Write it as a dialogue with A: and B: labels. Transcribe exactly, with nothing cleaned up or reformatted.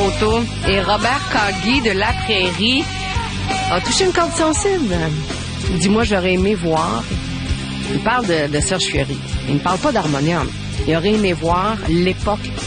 A: photo. Et Robert Cagui de La Prairie a touché une corde sensible. Il dit, moi, j'aurais aimé voir... Il parle de, de Serge Fiori. Il ne parle pas d'harmonium. Il aurait aimé voir l'époque